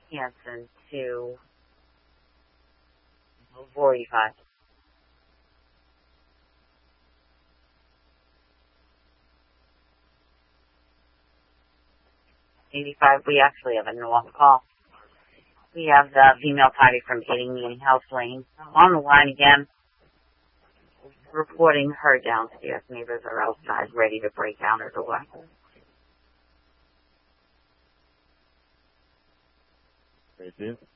Hanson to 45. 85, we actually have a north call. We have the female party from 80 Meeting House Lane on the line again, reporting her downstairs. Neighbors are outside ready to break down her door. Thank you.